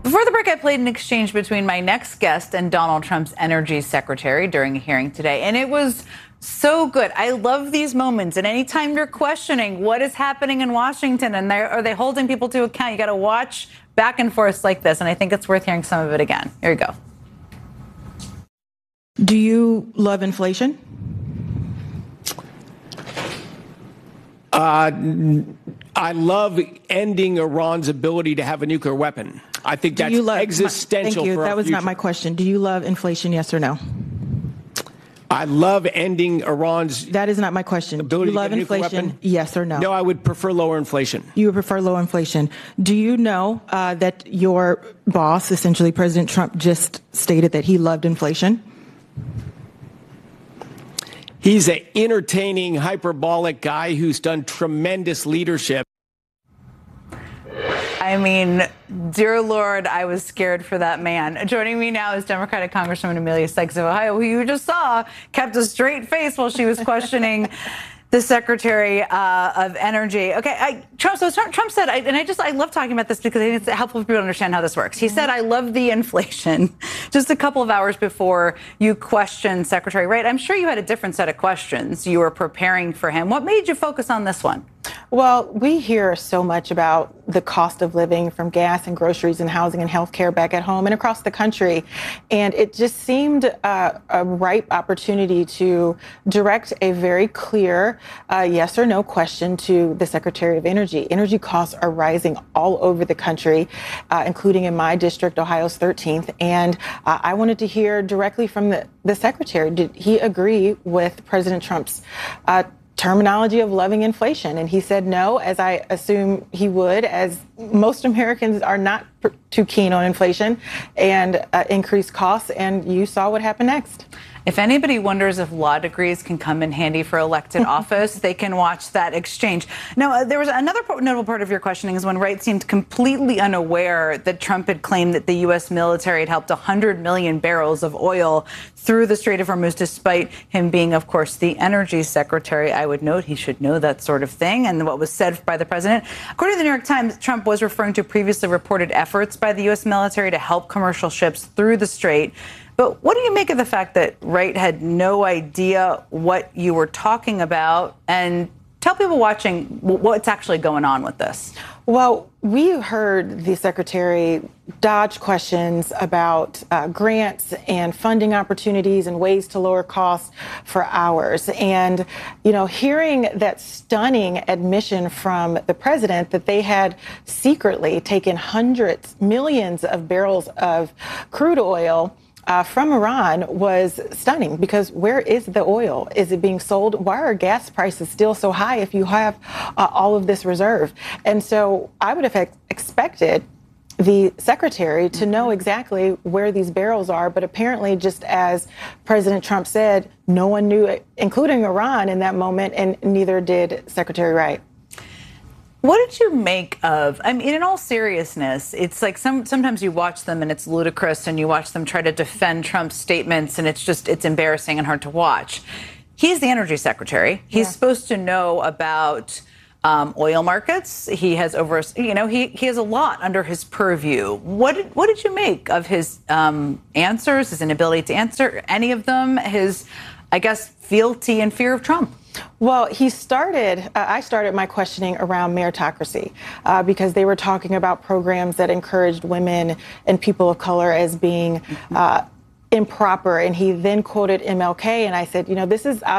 Before the break, I played an exchange between my next guest and Donald Trump's energy secretary during a hearing today, and it was so good. I love these moments, and anytime you're questioning what is happening in Washington and are they holding people to account, you got to watch back and forth like this, and I think it's worth hearing some of it again. Here you go. Do you love inflation? I love ending Iran's ability to have a nuclear weapon. I think that's existential. Thank you. For that our was future. not my question. Do you love inflation, yes or no? I love ending Iran's. That is not my question. Do you love inflation, yes or no? No, I would prefer lower inflation. You would prefer low inflation. Do you know that your boss, essentially President Trump, just stated that he loved inflation? He's an entertaining, hyperbolic guy who's done tremendous leadership. I mean, dear Lord, I was scared for that man. Joining me now is Democratic Congresswoman Emilia Sykes of Ohio, who you just saw kept a straight face while she was questioning the Secretary of Energy. Okay, Trump said, I love talking about this because I think it's helpful for people to understand how this works. He said, I love the inflation, just a couple of hours before you questioned Secretary Wright. I'm sure you had a different set of questions you were preparing for him. What made you focus on this one? Well, we hear so much about the cost of living from gas and groceries and housing and health care back at home and across the country. And it just seemed a ripe opportunity to direct a very clear yes or no question to the Secretary of Energy. Energy costs are rising all over the country, including in my district, Ohio's 13th. And I wanted to hear directly from the Secretary. Did he agree with President Trump's terminology of loving inflation? And he said no, as I assume he would, as most Americans are not too keen on inflation and increased costs. And you saw what happened next. If anybody wonders if law degrees can come in handy for elected office, they can watch that exchange. Now, there was another notable part of your questioning is when Wright seemed completely unaware that Trump had claimed that the U.S. military had helped 100 million barrels of oil through the Strait of Hormuz, despite him being, of course, the energy secretary. I would note he should know that sort of thing and what was said by the president. According to the New York Times, Trump was referring to previously reported efforts by the U.S. military to help commercial ships through the Strait. But what do you make of the fact that Wright had no idea what you were talking about? And tell people watching what's actually going on with this. Well, we heard the Secretary dodge questions about grants and funding opportunities and ways to lower costs for hours. And, you know, hearing that stunning admission from the president that they had secretly taken millions of barrels of crude oil from Iran was stunning, because where is the oil? Is it being sold? Why are gas prices still so high if you have all of this reserve? And so I would have expected the secretary to know exactly where these barrels are. But apparently, just as President Trump said, no one knew it, including Iran in that moment, and neither did Secretary Wright. What did you make of, I mean, in all seriousness, it's like sometimes you watch them and it's ludicrous, and you watch them try to defend Trump's statements and it's embarrassing and hard to watch. He's the energy secretary. He's supposed to know about oil markets. He has he has a lot under his purview. What did you make of his answers, his inability to answer any of them, his, I guess, fealty and fear of Trump? Well, I started my questioning around meritocracy because they were talking about programs that encouraged women and people of color as being improper. And he then quoted MLK. And I said, this is out